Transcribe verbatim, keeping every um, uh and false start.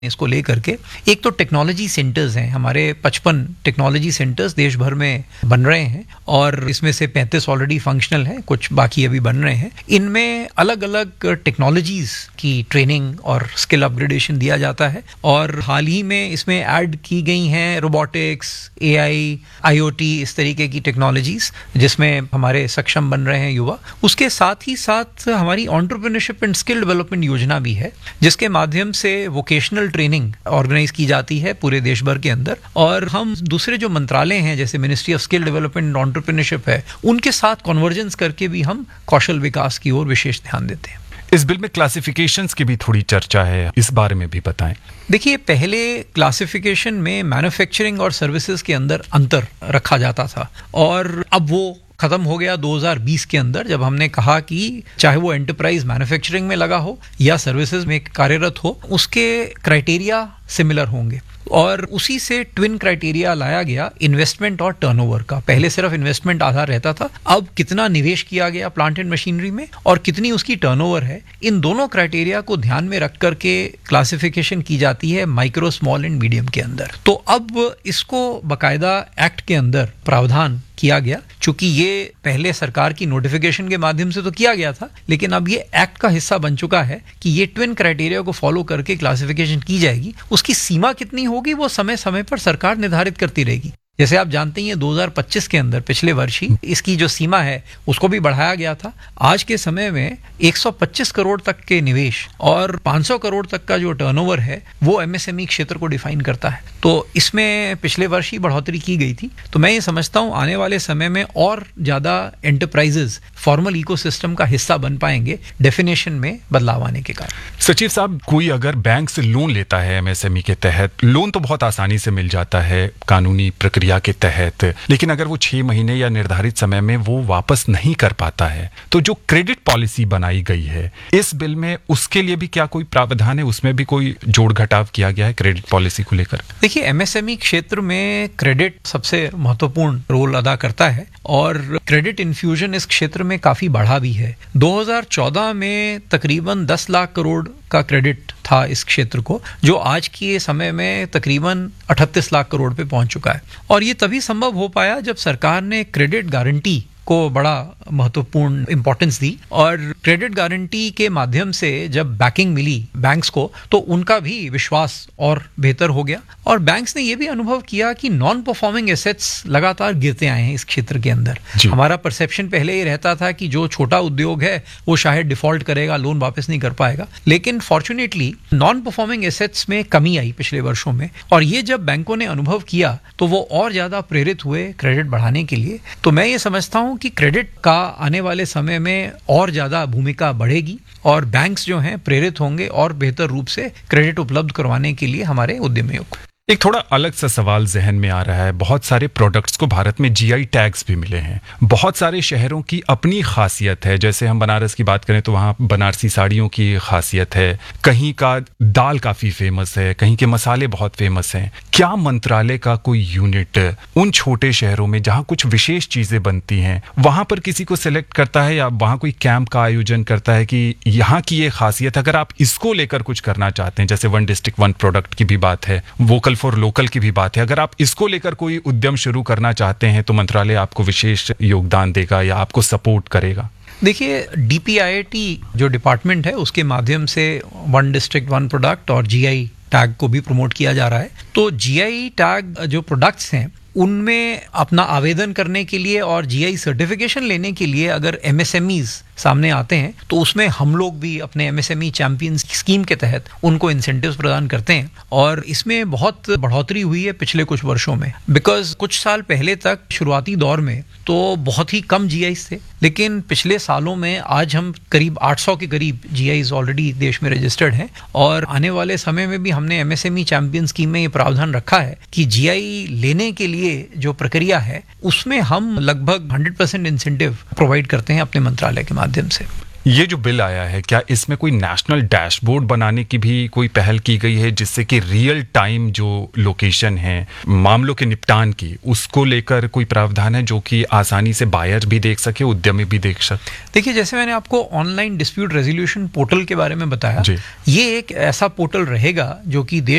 इसको लेकर के। एक तो टेक्नोलॉजी सेंटर्स हैं, हमारे पचपन टेक्नोलॉजी सेंटर्स देश भर में बन रहे हैं और इसमें से पैंतीस ऑलरेडी फंक्शनल हैं, कुछ बाकी अभी बन रहे हैं। इनमें अलग अलग टेक्नोलॉजीज की ट्रेनिंग और स्किल अपग्रेडेशन दिया जाता है और हाल ही में इसमें ऐड की गई हैं रोबोटिक्स, एआई, आईओटी, इस तरीके की टेक्नोलॉजीज जिसमें हमारे सक्षम बन रहे हैं युवा। उसके साथ ही साथ हमारी एंटरप्रेन्योरशिप एंड स्किल डेवलपमेंट योजना भी है जिसके माध्यम से वोकेशनल ट्रेनिंग ऑर्गेनाइज की जाती है पूरे देश भर के अंदर। और हम दूसरे जो मंत्रालय हैं जैसे ministry of skill development and entrepreneurship है, उनके साथ कन्वर्जेंस करके भी हम कौशल विकास की ओर विशेष ध्यान देते हैं। इस बिल में क्लासिफिकेशंस की भी थोड़ी चर्चा है, इस बारे में भी बताएं। देखिए, पहले क्लासिफिकेशन में मैन्युफैक्चरिंग और सर्विसेज के अंदर अंतर रखा जाता था और अब वो खत्म हो गया दो हज़ार बीस के अंदर, जब हमने कहा कि चाहे वो एंटरप्राइज मैन्युफैक्चरिंग में लगा हो या सर्विसेज में कार्यरत हो, उसके क्राइटेरिया सिमिलर होंगे और उसी से ट्विन क्राइटेरिया लाया गया इन्वेस्टमेंट और टर्नओवर का। पहले सिर्फ इन्वेस्टमेंट आधार रहता था, अब कितना निवेश किया गया प्लांट एंड मशीनरी में और कितनी उसकी टर्नओवर है, इन दोनों क्राइटेरिया को ध्यान में रख करके क्लासिफिकेशन की जाती है माइक्रो, स्मॉल एंड मीडियम के अंदर। तो अब इसको बकायदा एक्ट के अंदर प्रावधान किया गया, चूंकि ये पहले सरकार की नोटिफिकेशन के माध्यम से तो किया गया था, लेकिन अब ये एक्ट का हिस्सा बन चुका है कि ये ट्विन क्राइटेरिया को फॉलो करके क्लासिफिकेशन की जाएगी। उसकी सीमा कितनी होगी वो समय समय पर सरकार निर्धारित करती रहेगी। जैसे आप जानते हैं दो हज़ार पच्चीस के अंदर पिछले वर्ष ही इसकी जो सीमा है उसको भी बढ़ाया गया था। आज के समय में एक सौ पच्चीस करोड़ तक के निवेश और पाँच सौ करोड़ तक का जो टर्नओवर है वो एमएसएमई क्षेत्र को डिफाइन करता है। तो इसमें पिछले वर्ष ही बढ़ोतरी की गई थी। तो मैं ये समझता हूँ आने वाले समय में और ज्यादा एंटरप्राइजेज फॉर्मल इकोसिस्टम का हिस्सा बन पाएंगे डेफिनेशन में बदलाव आने के कारण। सचिव साहब, कोई अगर बैंक से लोन लेता है एमएसएमई के तहत, लोन तो बहुत आसानी से मिल जाता है कानूनी प्रक्रिया के तहत, लेकिन अगर वो छह महीने या निर्धारित समय में वो वापस नहीं कर पाता है, तो जो क्रेडिट पॉलिसी बनाई गई है इस बिल में, उसके लिए भी क्या कोई प्रावधान है? उसमें भी कोई जोड़ घटाव किया गया है क्रेडिट पॉलिसी को लेकर? देखिए, एमएसएमई क्षेत्र में क्रेडिट सबसे महत्वपूर्ण रोल अदा करता है और क्रेडिट इन्फ्यूजन इस क्षेत्र में काफी बढ़ा भी है। दो हज़ार चौदह में तकरीबन दस लाख करोड़ का क्रेडिट था इस क्षेत्र को, जो आज के समय में तकरीबन अड़तीस लाख करोड़ पे पहुंच चुका है। और ये तभी संभव हो पाया जब सरकार ने क्रेडिट गारंटी को बड़ा महत्वपूर्ण इंपॉर्टेंस दी और क्रेडिट गारंटी के माध्यम से जब बैकिंग मिली बैंक्स को तो उनका भी विश्वास और बेहतर हो गया और बैंक्स ने यह भी अनुभव किया कि नॉन परफॉर्मिंग एसेट्स लगातार गिरते आए हैं इस क्षेत्र के अंदर। हमारा परसेप्शन पहले ये रहता था कि जो छोटा उद्योग है वो शायद डिफॉल्ट करेगा, लोन वापस नहीं कर पाएगा, लेकिन फॉर्चुनेटली नॉन परफॉर्मिंग एसेट्स में कमी आई पिछले वर्षों में और ये जब बैंकों ने अनुभव किया तो वो और ज्यादा प्रेरित हुए क्रेडिट बढ़ाने के लिए। तो मैं ये समझता हूं कि क्रेडिट का आने वाले समय में और ज्यादा भूमिका बढ़ेगी और बैंक्स जो हैं प्रेरित होंगे और बेहतर रूप से क्रेडिट उपलब्ध करवाने के लिए हमारे उद्यमियों को। एक थोड़ा अलग सा सवाल जहन में आ रहा है। बहुत सारे प्रोडक्ट्स को भारत में जीआई टैग्स भी मिले हैं। बहुत सारे शहरों की अपनी खासियत है, जैसे हम बनारस की बात करें तो वहाँ बनारसी साड़ियों की खासियत है, कहीं का दाल काफ़ी फेमस है, कहीं के मसाले बहुत फेमस हैं। क्या मंत्रालय का कोई यूनिट उन छोटे शहरों में जहाँ कुछ विशेष चीज़ें बनती हैं वहाँ पर किसी को सिलेक्ट करता है या वहाँ कोई कैंप का आयोजन करता है कि यहाँ की ये खासियत, अगर आप इसको लेकर कुछ करना चाहते हैं, जैसे वन डिस्ट्रिक्ट वन प्रोडक्ट की भी बात है, वोकल फॉर लोकल की भी बात है, अगर आप इसको लेकर कोई उद्यम शुरू करना चाहते हैं तो मंत्रालय आपको विशेष योगदान देगा या आपको सपोर्ट करेगा? देखिए, डीपीआईटी जो डिपार्टमेंट है उसके माध्यम से वन डिस्ट्रिक्ट वन प्रोडक्ट और जीआई टैग को भी प्रमोट किया जा रहा है। तो जीआई टैग जो प्रोडक्ट्स हैं उनमें अपना आवेदन करने के लिए और जीआई सर्टिफिकेशन लेने के लिए अगर एमएसएमईज सामने आते हैं तो उसमें हम लोग भी अपने एमएसएमई चैंपियन स्कीम के तहत उनको इंसेंटिव्स प्रदान करते हैं और इसमें बहुत बढ़ोतरी हुई है पिछले कुछ वर्षों में। बिकॉज कुछ साल पहले तक शुरुआती दौर में तो बहुत ही कम जीआईज थे, लेकिन पिछले सालों में आज हम करीब आठ सौ के करीब जीआईज ऑलरेडी देश में रजिस्टर्ड हैं और आने वाले समय में भी हमने एमएसएमई चैंपियन स्कीम में ये प्रावधान रखा है कि जीआई लेने के लिए जो प्रक्रिया है उसमें हम लगभग हंड्रेड परसेंट इंसेंटिव प्रोवाइड करते हैं अपने मंत्रालय के माध्यम से। ये जो बिल आया है, क्या इसमें कोई नेशनल डैशबोर्ड बनाने की भी कोई पहल की गई है, जिससे कि रियल टाइम जो लोकेशन है मामलों के निपटान की, उसको लेकर कोई प्रावधान है जो कि आसानी से बायर भी देख सके, उद्यमी भी देख सके? देखिए, जैसे मैंने आपको ऑनलाइन डिस्प्यूट रेजोल्यूशन पोर्टल के बारे में बताया, ये एक ऐसा पोर्टल रहेगा जो कि देश